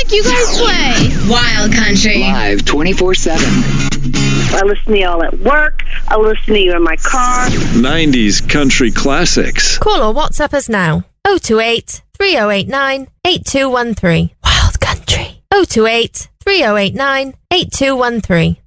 music you guys play? Wild Country. Live 24/7. I listen to y'all at work. I listen to you in my car. 90s country classics. Call or WhatsApp us now. 028 3089 8213. Wild Country. 028 3089 8213.